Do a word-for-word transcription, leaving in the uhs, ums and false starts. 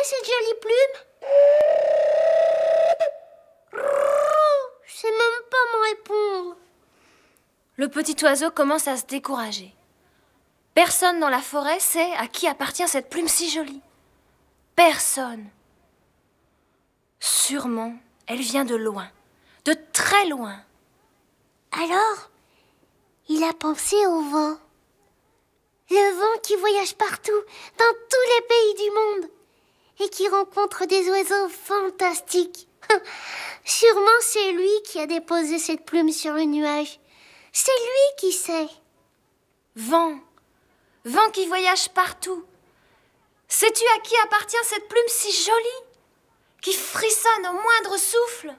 cette jolie plume? Je sais même pas me répondre. Le petit oiseau commence à se décourager. Personne dans la forêt sait à qui appartient cette plume si jolie. Personne. Sûrement, elle vient de loin, de très loin. Alors, il a pensé au vent. Le vent qui voyage partout, dans tous les pays du monde, et qui rencontre des oiseaux fantastiques. Sûrement c'est lui qui a déposé cette plume sur le nuage. C'est lui qui sait. Vent, vent qui voyage partout. Sais-tu à qui appartient cette plume si jolie, qui frissonne au moindre souffle?